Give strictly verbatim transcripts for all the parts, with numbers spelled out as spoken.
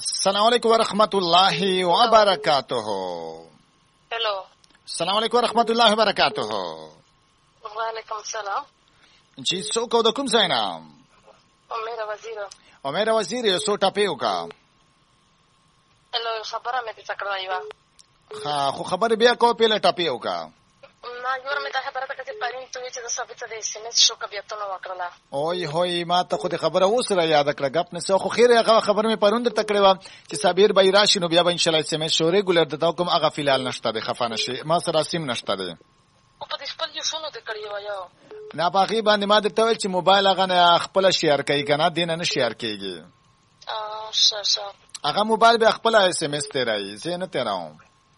السلام علیکم ورحمۃ اللہ وبرکاتہ. हेलो. السلام علیکم ورحمۃ اللہ وبرکاتہ. وعلیکم السلام. جی څوک او د کوم ځای نه؟ عمره وزیر. عمره وزیر یو څو ټاپې وکړه. هلو خبره مې دې تکړه یو. ها خو خبره بیا کو پیله ټاپې وکړه. ما یو مې دا خبره ته چې پرین ته چې د ثابت د اس ام اس شو کبي ته نو وکړه. اوه هوی ما ته خو د خبره وسره یاد کړه غپ نه سو خو خیر هغه خبر مې پروند تکړه و چې صابر بای راشي نو بیا به ان شاء الله اس ام اس شو ریګولر د تا کوم هغه فلال نشته د خفانه شي ما سره سیم نشته ده. او په دې خپل یو شنو د کړی و یو. نه باغی باندې ما د ته چې موبایل هغه نه خپل شیر کوي کنه دین نه شیر کیږي. ا ش ش هغه موبایل به خپل اس ام اس ته راځي زه نه تیراوم.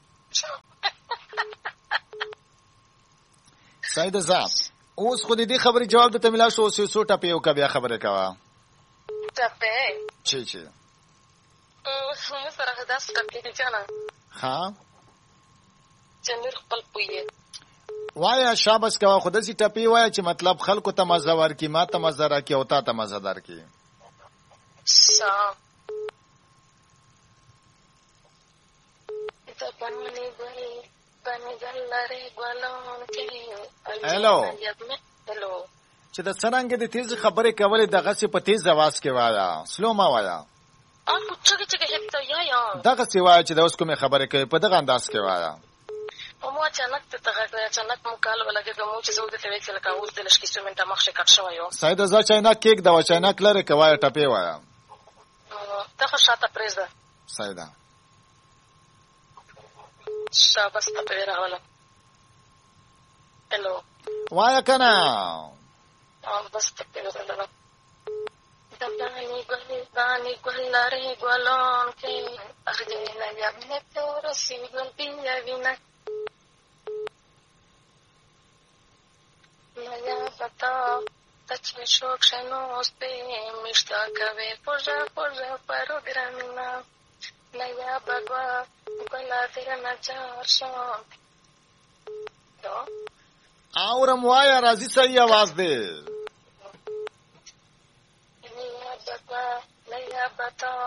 سید زاب اوس خو دې خبرې جواب د تملا شو سو سو ټپې او کبه خبره کوا. ټپې چی چی او سمه سره داس ټپې دي چانه. ها چنیر خپل پویې وایا شابس کوا خود سي ټپې وایا چې مطلب خلکو ته مزه ورکی ما ته مزه راکی او تا ته مزه درکی. سا ته باندې ګوري هلو هلو چې د څنګه د تیز خبرې کولې دغه څه په تیز आवाज کې وایا سلو ما وایا ا پوښتنه چې هیڅ یا یا دغه څه وایا چې د اوس کومه خبرې کوي په دغه انداز کې وایا. او مو اچانک ته تغه اچانک مو کال ولګي د مو چې زو د ته ویل کا اوس د لشکې سومنټه مخ شي کټ شو یو سید ز چاینا کیک دا چاینا کلره کوي ټپې وایا ته شاته پریزه سیدا شاباس ته پیرا ولا. هلو وایا کنه ا بس ته پیرا ولا. دانی ګل دانی ګل لاره ګلون کې اخدي نه یمنه تور سی ګل پینا وینا نیا پتا تچ می شوق شنو سپه مشتا کوي پوجا پوجا پروګرامینا نیا بغوا ګلا تیر نچار شو تو اورم وایا راځي صحیح आवाज دی. نیا بغوا نیا پتا